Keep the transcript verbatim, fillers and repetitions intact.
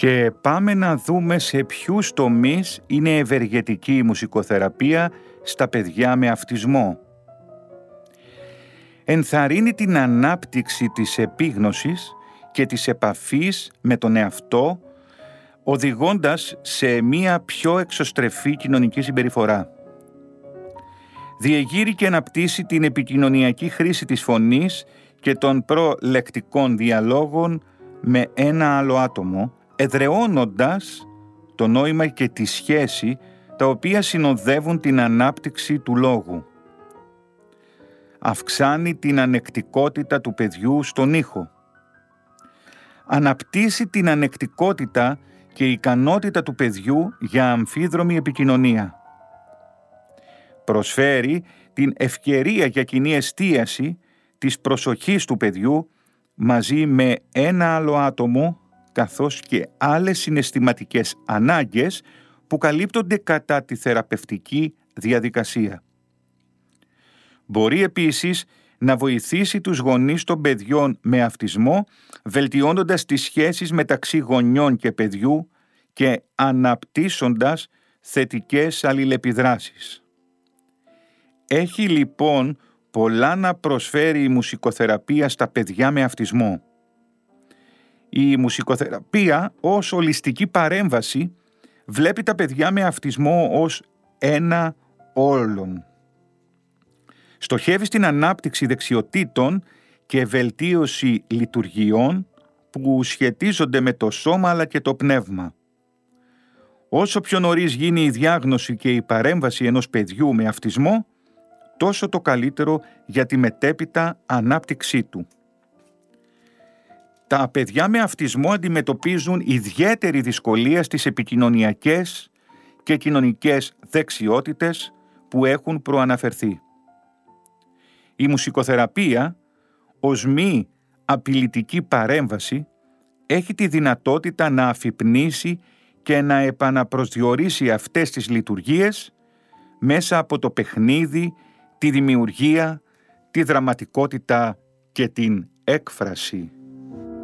Και πάμε να δούμε σε ποιους τομείς είναι ευεργετική η μουσικοθεραπεία στα παιδιά με αυτισμό. Ενθαρρύνει την ανάπτυξη της επίγνωσης και της επαφής με τον εαυτό, οδηγώντας σε μία πιο εξωστρεφή κοινωνική συμπεριφορά. Διεγείρει και αναπτύσσει την επικοινωνιακή χρήση της φωνής και των προλεκτικών διαλόγων με ένα άλλο άτομο, εδραιώνοντας το νόημα και τη σχέση τα οποία συνοδεύουν την ανάπτυξη του λόγου. Αυξάνει την ανεκτικότητα του παιδιού στον ήχο. Αναπτύσσει την ανεκτικότητα και η ικανότητα του παιδιού για αμφίδρομη επικοινωνία. Προσφέρει την ευκαιρία για κοινή εστίαση της προσοχής του παιδιού μαζί με ένα άλλο άτομο, καθώς και άλλες συναισθηματικές ανάγκες που καλύπτονται κατά τη θεραπευτική διαδικασία. Μπορεί επίσης να βοηθήσει τους γονείς των παιδιών με αυτισμό, βελτιώνοντας τις σχέσεις μεταξύ γονιών και παιδιού και αναπτύσσοντας θετικές αλληλεπιδράσεις. Έχει λοιπόν πολλά να προσφέρει η μουσικοθεραπεία στα παιδιά με αυτισμό. Η μουσικοθεραπεία ως ολιστική παρέμβαση βλέπει τα παιδιά με αυτισμό ως ένα όλον. Στοχεύει στην ανάπτυξη δεξιοτήτων και βελτίωση λειτουργιών που σχετίζονται με το σώμα αλλά και το πνεύμα. Όσο πιο νωρίς γίνει η διάγνωση και η παρέμβαση ενός παιδιού με αυτισμό, τόσο το καλύτερο για τη μετέπειτα ανάπτυξή του. Τα παιδιά με αυτισμό αντιμετωπίζουν ιδιαίτερη δυσκολία στις επικοινωνιακές και κοινωνικές δεξιότητες που έχουν προαναφερθεί. Η μουσικοθεραπεία, ως μη απειλητική παρέμβαση, έχει τη δυνατότητα να αφυπνίσει και να επαναπροσδιορίσει αυτές τις λειτουργίες μέσα από το παιχνίδι, τη δημιουργία, τη δραματικότητα και την έκφραση.